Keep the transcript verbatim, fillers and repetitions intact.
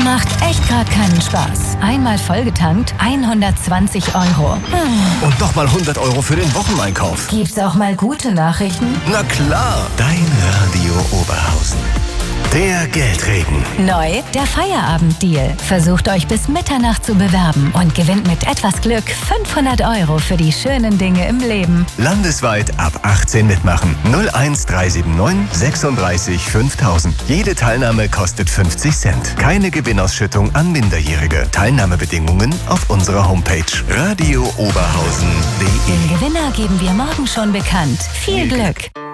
Macht echt gerade keinen Spaß. Einmal vollgetankt, hundertzwanzig Euro. Hm. Und nochmal hundert Euro für den Wocheneinkauf. Gibt's auch mal gute Nachrichten? Na klar. Dein Radio Oberhausen. Der Geldregen. Neu, der Feierabenddeal. Versucht euch bis Mitternacht zu bewerben und gewinnt mit etwas Glück fünfhundert Euro für die schönen Dinge im Leben. Landesweit ab achtzehn mitmachen. null eins drei sieben neun sechsunddreißig fünftausend. Jede Teilnahme kostet fünfzig Cent. Keine Gewinnausschüttung an Minderjährige. Teilnahmebedingungen auf unserer Homepage radio oberhausen punkt de. Den Gewinner geben wir morgen schon bekannt. Viel Glück!